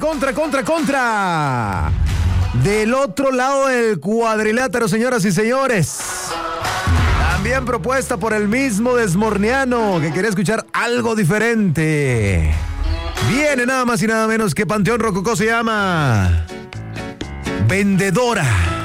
contra. Del otro lado del cuadrilátero, señoras y señores. También propuesta por el mismo Desmorniano, que quería escuchar algo diferente. Viene nada más y nada menos que Panteón Rococó, se llama Vendedora.